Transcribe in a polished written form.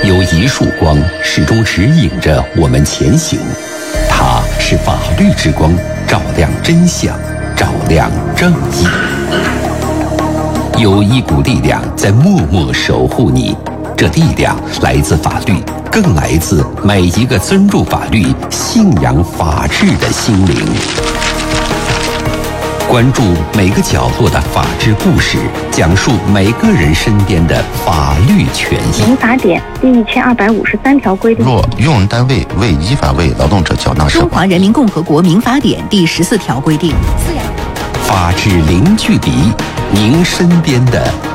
有一束光始终指引着我们前行，它是法律之光，照亮真相，照亮正义。有一股力量在默默守护你，这力量来自法律，更来自每一个尊重法律、信仰法治的心灵。关注每个角落的法治故事，讲述每个人身边的法律权益。 民法典第1253条规定， 若用人单位未依法为劳动者缴纳社保。 中华人民共和国民法典第14条规定， 法治零距离，您身边的